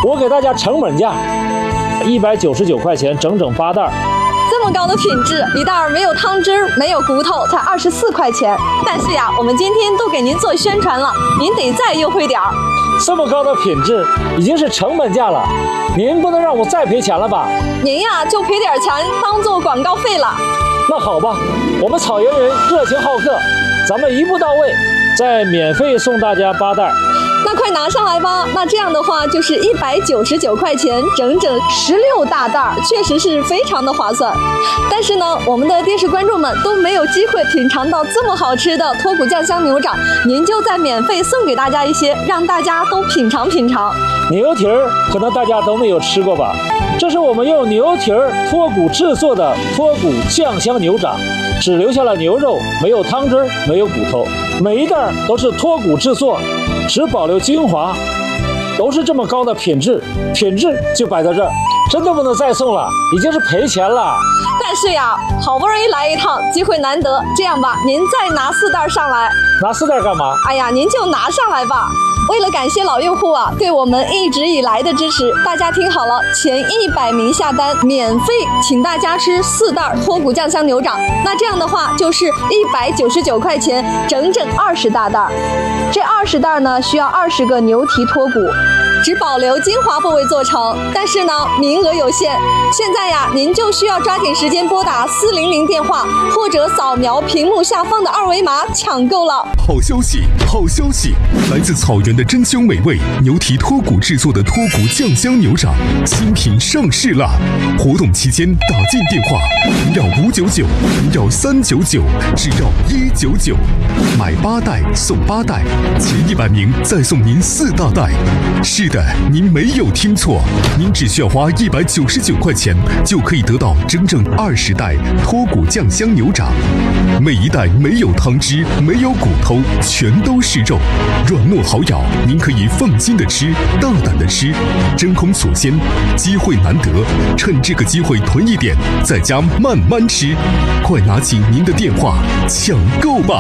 我给大家成本价，199块钱整整8袋。 这么高的品质，一袋没有汤汁没有骨头，才24块钱。但是呀，我们今天都给您做宣传了，您得再优惠点儿。 这么高的品质已经是成本价了，您不能让我再赔钱了吧？ 您呀就赔点钱当做广告费了。 那好吧，我们草原人热情好客，咱们一步到位，再免费送大家8袋。 那快拿上来吧！那这样的话就是199块钱，整整16大袋，确实是非常的划算。但是呢，我们的电视观众们都没有机会品尝到这么好吃的脱骨酱香牛掌，您就再免费送给大家一些，让大家都品尝品尝。 牛蹄儿可能大家都没有吃过吧？这是我们用牛蹄儿脱骨制作的脱骨酱香牛掌，只留下了牛肉，没有汤汁，没有骨头，每一袋都是脱骨制作，只保留精华，都是这么高的品质，品质就摆在这儿，真的不能再送了，已经是赔钱了。 但是呀，好不容易来一趟，机会难得，这样吧，您再拿4袋上来。 拿4袋干嘛？ 哎呀，您就拿上来吧。为了感谢老用户啊对我们一直以来的支持，大家听好了，前100名下单免费请大家吃4袋脱骨酱香牛掌。那这样的话就是199块钱，整整20大袋。这20袋呢需要20个牛蹄脱骨，只保留精华部位做成，但是呢名额有限，现在呀您就需要抓紧时间拨打400电话，或者扫描屏幕下方的2维码抢购了。 好消息，好消息！来自草原的珍馐美味牛蹄脱骨制作的脱骨酱香牛掌新品上市了！活动期间打进电话0要599，0要399，只要199，买8袋送8袋，前100名再送您4大袋。是的，您没有听错，您只需要花199块钱就可以得到整整20袋脱骨酱香牛掌，每一袋没有汤汁，没有骨头，全都是肉，软糯好咬，您可以放心的吃，大胆的吃，真空锁鲜，机会难得，趁这个机会囤一点，在家慢慢吃，快拿起您的电话抢购吧！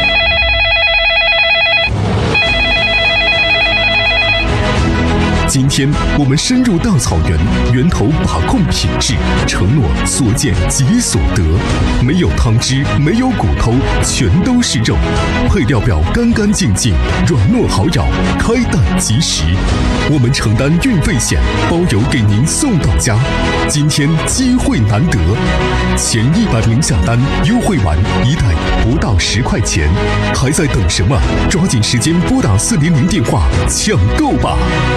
今天我们深入大草原，源头把控品质，承诺所见即所得，没有汤汁，没有骨头，全都是肉，配料表干干净净，软糯好咬，开袋即食。我们承担运费险，包邮给您送到家。今天机会难得，前100名下单，优惠完一袋不到10块钱，还在等什么？抓紧时间拨打400电话抢购吧！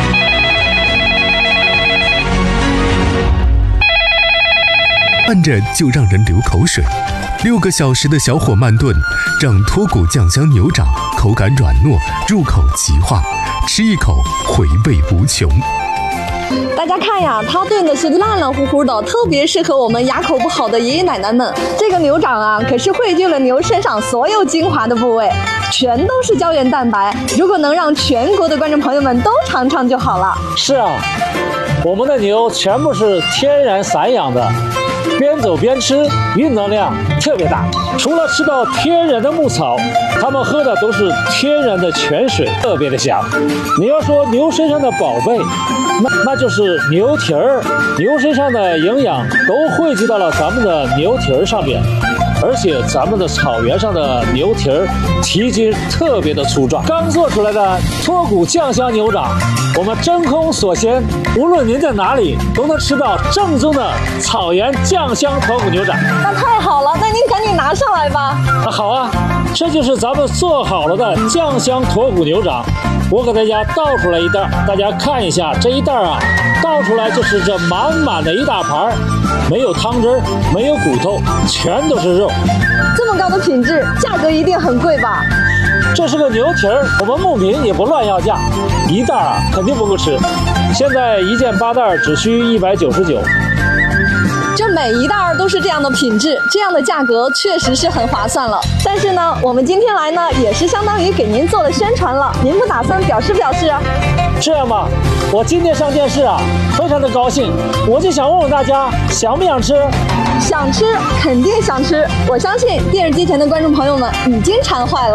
按着就让人流口水，6个小时的小火慢炖，让脱骨酱香牛掌口感软糯，入口即化，吃一口回味无穷。 大家看呀，它炖的是烂烂乎乎的，特别适合我们牙口不好的爷爷奶奶们。这个牛掌啊，可是汇聚了牛身上所有精华的部位，全都是胶原蛋白。如果能让全国的观众朋友们都尝尝就好了。 是啊，我们的牛全部是天然散养的，边走边吃，运动量特别大。除了吃到天然的牧草，它们喝的都是天然的泉水，特别的香。你要说牛身上的宝贝，那就是牛蹄儿，牛身上的营养都汇集到了咱们的牛蹄儿上面。而且咱们的草原上的牛蹄儿蹄筋特别的粗壮，刚做出来的脱骨酱香牛掌，我们真空锁鲜，无论您在哪里都能吃到正宗的草原酱香脱骨牛掌。 那太好了，那您赶紧拿上来吧。 好啊，这就是咱们做好了的酱香脱骨牛掌。我给大家倒出来一袋，大家看一下这一袋啊，倒出来就是这满满的一大盘，没有汤汁，没有骨头，全都是肉。 这么高的品质，价格一定很贵吧？ 这是个牛蹄儿，我们牧民也不乱要价，一袋啊肯定不够吃。现在一件8袋只需199。 这每一袋都是这样的品质，这样的价格确实是很划算了。但是呢，我们今天来呢，也是相当于给您做了宣传了，您不打算表示表示啊？ 这样吧，我今天上电视啊，非常的高兴，我就想问问大家，想不想吃？ 想吃，肯定想吃。我相信电视机前的观众朋友们已经馋坏了。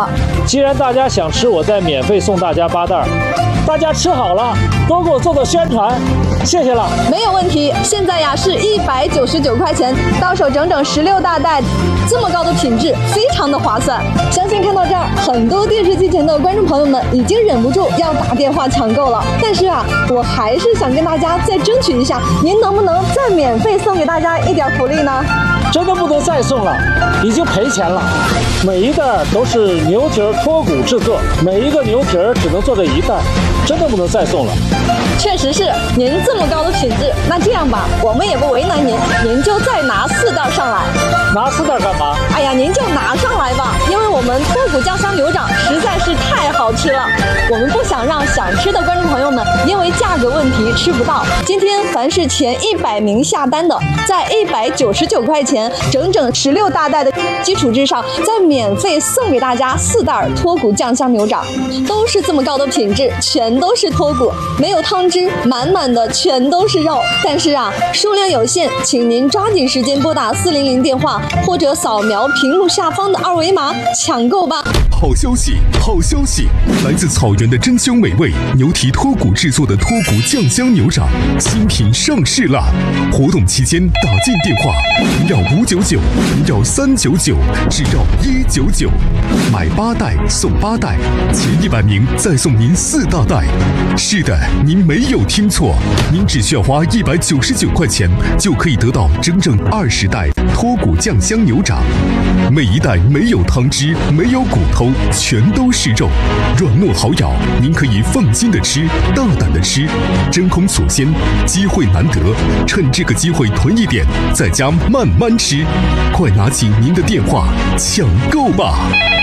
既然大家想吃，我再免费送大家8袋。大家吃好了，多给我做宣传，谢谢了。 没有问题。现在呀是199块钱，到手整整16大袋，这么高的品质，非常的划算。相信看到这儿，很多电视机前的观众朋友们已经忍不住要打电话抢购了。但是啊，我还是想跟大家再争取一下，您能不能再免费送给大家一点福利呢？ 真的不能再送了，已经赔钱了。每一袋都是牛蹄脱骨制作，每一个牛蹄只能做这1袋，真的不能再送了。 确实是，您这么高的品质，那这样吧，我们也不为难您，您就再拿4袋上来。 拿4袋干嘛？ 哎呀，您就拿上来吧，因为我们脱骨酱香牛掌实在是太好吃了，我们不想让想吃的观众朋友们因为价格问题吃不到。今天凡是前100名下单的，在199块钱整整16大袋的基础之上，再免费送给大家4袋脱骨酱香牛掌，都是这么高的品质，全都是脱骨，没有汤汁，满满的全都是肉。但是啊，数量有限，请您抓紧时间拨打400电话，或者扫描屏幕下方的2维码抢购吧。 好消息，好消息！来自草原的珍馐美味牛蹄脱骨制作的脱骨酱香牛掌新品上市啦！活动期间打进电话0要599，0要399，只要199，买8袋送8袋，前100名再送您4大袋。是的，您没有听错，您只需要花199块钱就可以得到整整20袋脱骨酱香牛掌，每一袋没有汤汁，没有骨头，全都是肉，软糯好咬，您可以放心的吃，大胆的吃，真空锁鲜，机会难得，趁这个机会囤一点，在家慢慢吃，快拿起您的电话抢购吧！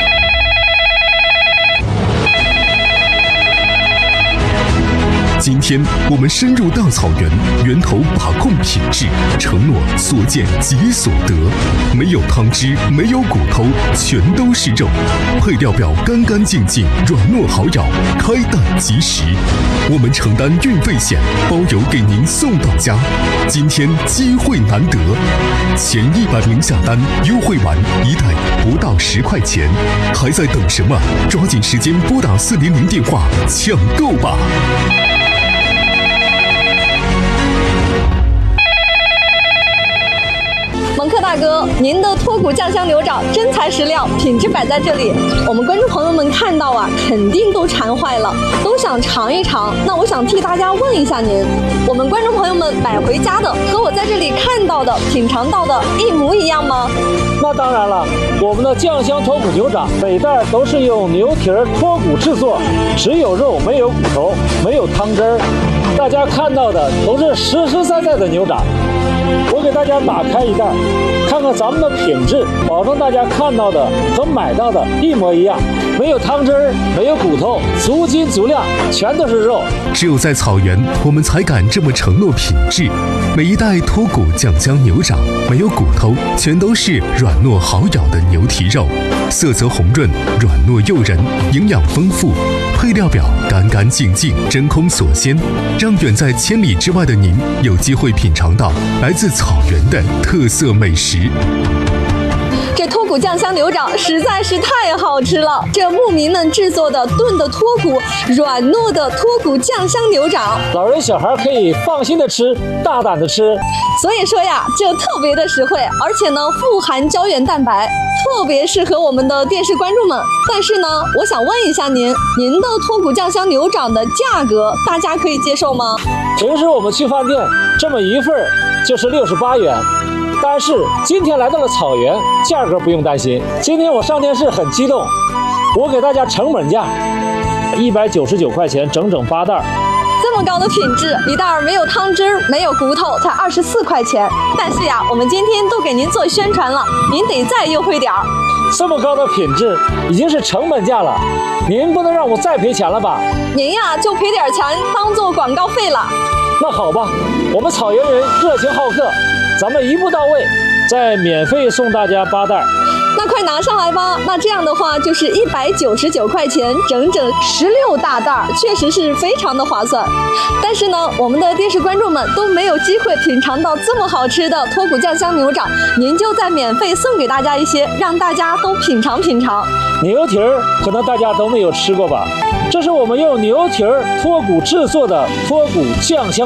今天我们深入大草原，源头把控品质，承诺所见即所得，没有汤汁，没有骨头，全都是肉，配料表干干净净，软糯好咬，开袋即食。我们承担运费险，包邮给您送到家。今天机会难得，前100名下单，优惠完1袋不到10块钱，还在等什么？抓紧时间拨打400电话抢购吧！ 蒙克大哥，您的脱骨酱香牛掌真材实料，品质摆在这里，我们观众朋友们看到啊，肯定都馋坏了，都想尝一尝。那我想替大家问一下您，我们观众朋友们买回家的和我在这里看到的、品尝到的一模一样吗？ 那当然了，我们的酱香脱骨牛掌每袋都是用牛蹄脱骨制作，只有肉没有骨头，没有汤汁儿。大家看到的都是实实在在的牛掌。我给大家打开一袋，看看咱们的品质，保证大家看到的和买到的一模一样，没有汤汁儿，没有骨头，足斤足量，全都是肉。 只有在草原，我们才敢这么承诺品质。每一袋脱骨酱香牛掌没有骨头，全都是软糯好咬的牛蹄肉，色泽红润，软糯诱人，营养丰富。配料表干干净净，真空锁鲜，让远在千里之外的您有机会品尝到来自草原的特色美食。 这脱骨酱香牛掌实在是太好吃了！这牧民们制作的炖的脱骨、软糯的脱骨酱香牛掌， 老人小孩可以放心的吃，大胆的吃。 所以说呀，就特别的实惠，而且呢富含胶原蛋白，特别适合我们的电视观众们。但是呢，我想问一下您的脱骨酱香牛掌的价格，大家可以接受吗？ 平时我们去饭店，这么一份就是68元。但是今天来到了草原，价格不用担心。今天我上电视很激动，我给大家成本价199块钱，整整8袋。 这么高的品质，一袋没有汤汁，没有骨头，才24块钱。但是呀，我们今天都给您做宣传了，您得再优惠点儿。 这么高的品质已经是成本价了，您不能让我再赔钱了吧？ 您呀就赔点钱当做广告费了。 那好吧，我们草原人热情好客，咱们一步到位，再免费送大家8袋。 那快拿上来吧。那这样的话就是199块钱，整整16大袋，确实是非常的划算。但是呢，我们的电视观众们都没有机会品尝到这么好吃的脱骨酱香牛掌，您就再免费送给大家一些，让大家都品尝品尝。 牛蹄儿可能大家都没有吃过吧？这是我们用牛蹄儿脱骨制作的脱骨酱香